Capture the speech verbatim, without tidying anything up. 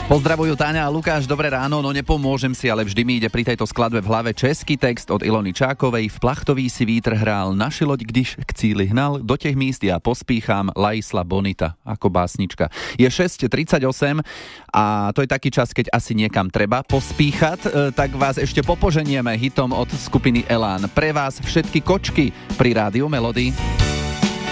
Pozdravujú Táňa a Lukáš, dobré ráno, no nepomôžem si, ale vždy mi ide pri tejto skladbe v hlave český text od Ilony Čákovej. V Plachtový si vítr hrál, naši loď, když k cíli hnal, do těch míst ja pospícham, Laisla Bonita, ako básnička. Je šesť tridsaťosem a to je taký čas, keď asi niekam treba pospíchať, tak vás ešte popoženieme hitom od skupiny Elán. Pre vás všetky kočky pri Rádiu Melody.